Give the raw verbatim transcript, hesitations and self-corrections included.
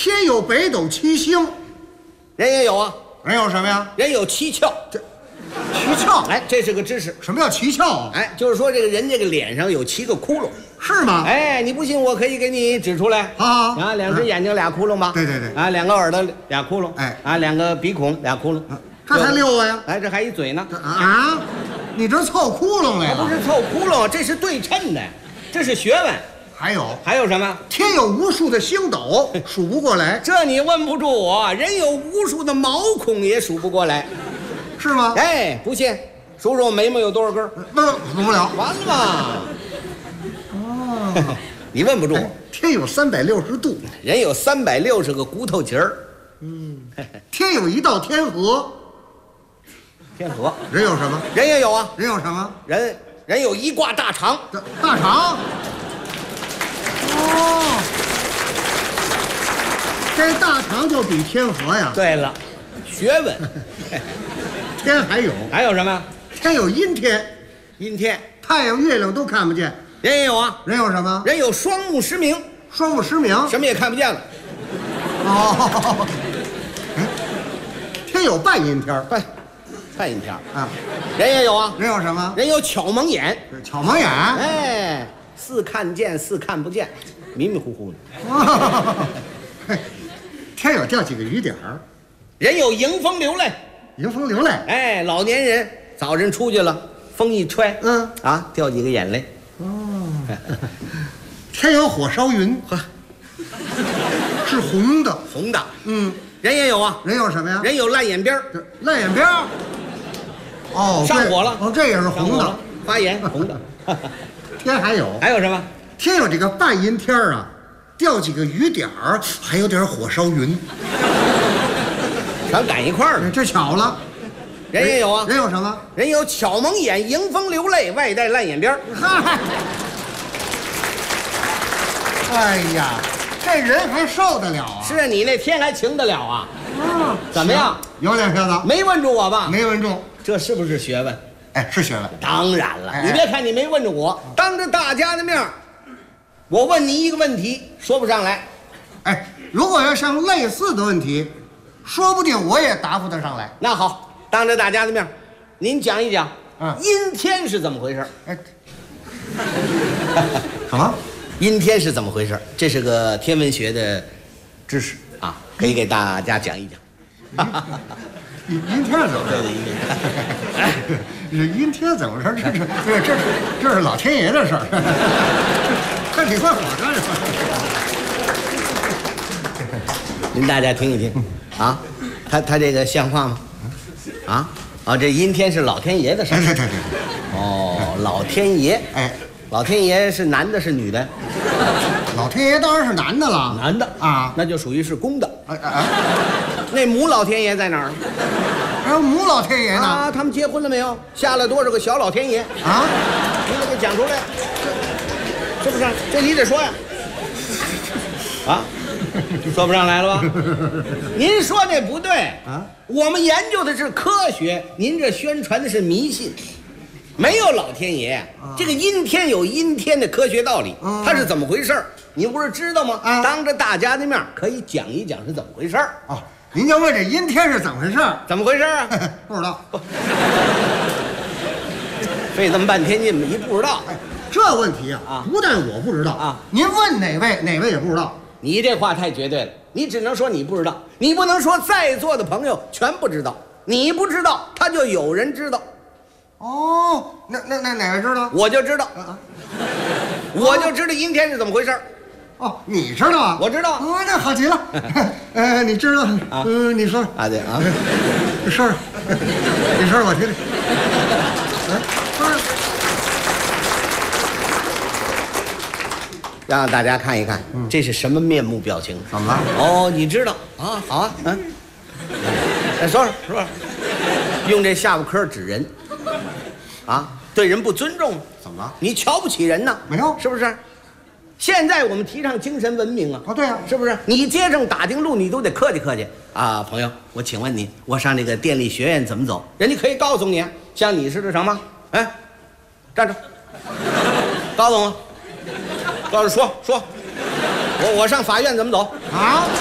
天有北斗七星， 人也有啊， 人有什么呀？ 人有七窍。 这七窍， 哎，这是个知识。 什么叫七窍啊？ 哎，就是说这个人这个脸上有七个窟窿。 是吗？ 哎，你不信，我可以给你指出来。 啊啊，两只眼睛俩窟窿吧？ 对对对。 啊，两个耳朵俩窟窿。 哎， 啊，两个鼻孔俩窟窿。 这才六个呀！ 哎，这还一嘴呢。 啊，你这凑窟窿来了？ 不是凑窟窿，这是对称的，这是学问。 还有还有什么？ 天有无数的星斗，数不过来。 这你问不住我，人有无数的毛孔也数不过来， 是吗？ 哎，不信，数数我眉毛有多少根？ 不，数不了。 完了嘛。哦，你问不住我。 天有三百六十度， 人有三百六十个骨头节儿。 嗯，天有一道天河。 天河。 人有什么？ 人也有啊。 人有什么？ 人人有一挂大肠。 大肠。哦，这大肠就比天河呀。 对了，学问。 天还有还有什么？ 天有阴天， 阴天， 太阳月亮都看不见。 人也有啊。 人有什么？ 人有双目失明。 双目失明， 什么也看不见了。 哦，天有半阴天， 半半阴天啊。 人也有啊。 人有什么？ 人有巧蒙眼。 巧蒙眼， 哎，似看见似看不见，迷迷糊糊的。 哦，天有掉几个雨点儿。 人有迎风流泪。 迎风流泪， 哎，老年人早晨出去了，风一吹， 嗯啊，掉几个眼泪。 哦，天有火烧云， 呵， 是红的， 红的。 嗯， 人也有啊。 人有什么呀？ 人有烂眼边儿。 烂眼边儿。哦， 上火了。 哦，这也是红的， 发炎，红的。 天还有， 还有什么？ 天有这个半阴天啊，掉几个雨点儿，还有点火烧云， 全赶一块儿了。 这巧了。 人也有啊。 人有什么？ 人有巧蒙眼，迎风流泪，外带烂眼边儿。 嗨，哎呀，这人还受得了啊？ 是啊，你那天还晴得了啊？ 啊， 怎么样？ 有两片子？ 没问住我吧？ 没问中， 这是不是学问？ 哎，是学问。 当然了， 哎你别看你没问住我，当着大家的面儿，我问你一个问题，说不上来。 哎，如果要像类似的问题，说不定我也答复得上来。 那好，当着大家的面儿，您讲一讲， 嗯阴天是怎么回事？ 哎，什么？ 阴天是怎么回事？这是个天文学的知识啊，可以给大家讲一讲。 阴阴天怎么回事？这阴天怎么回事？这是这这是这是老天爷的事儿，看你快火干什么？ 您大家听一听啊，他他这个像话吗？啊啊，这阴天是老天爷的事儿。 对对对对。 哦，老天爷， 哎， 老天爷是男的是女的？ 老天爷当然是男的了。 男的啊， 那就属于是公的。 哎哎， 那母老天爷在哪儿？ 还有母老天爷呢？ 啊，他们结婚了没有？下了多少个小老天爷？ 啊， 你得给讲出来，是不是？这你得说呀。啊，说不上来了吧？您说这不对啊！ 我们研究的是科学，您这宣传的是迷信。没有老天爷， 啊、 这个阴天有阴天的科学道理， 啊、 它是怎么回事？您不是知道吗？ 啊， 当着大家的面可以讲一讲是怎么回事。 哦，您就问这阴天是怎么回事？ 怎么回事啊？ 不知道。 费这么半天劲，你不知道？ 哎，这问题啊， 啊不但我不知道啊， 您问哪位，哪位也不知道。 你这话太绝对了，你只能说你不知道，你不能说在座的朋友全不知道。你不知道，他就有人知道。 哦，那那那哪位知道？ 我就知道， 啊、 我就知道阴天是怎么回事。 哦，你知道啊？ 我知道。 哦，那好极了。呃，你知道？ 啊， 嗯，你说啊，对啊， 这事儿，这事儿我听听。 让大家看一看，嗯、这是什么面目表情？ 怎么了？ 哦，你知道啊？好啊，嗯，再说说，是不是？用这下巴颏指人，啊，对人不尊重？ 怎么了？ 你瞧不起人呢？ 没有， 是不是？现在我们提倡精神文明啊！ 哦，对啊， 是不是？你街上打听路，你都得客气客气啊，朋友，我请问你，我上这个电力学院怎么走？人家可以告诉你，像你似的什么？哎，站着，告诉我，告诉说说，我我上法院怎么走？ 啊？